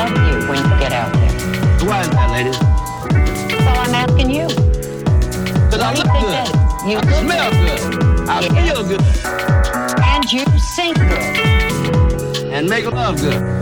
love you when you get out there. Why is that, ladies? Well, I'm asking you. Because I look good. You I smell good. I feel good. And you sing good. And make love good.